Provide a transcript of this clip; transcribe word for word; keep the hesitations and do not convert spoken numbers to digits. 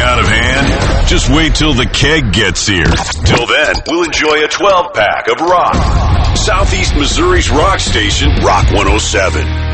out of hand? Just wait till the keg gets here. Till then, we'll enjoy a twelve-pack of rock. Southeast Missouri's rock station, Rock one oh seven.